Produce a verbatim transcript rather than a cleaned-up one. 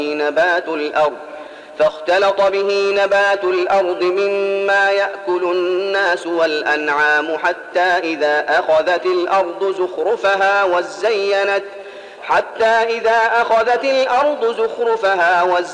نبات الأرض فاختلط به نبات الأرض مما يأكل الناس والأنعام حتى إذا أخذت الأرض زخرفها وزينت حتى إذا أخذت الأرض زخرفها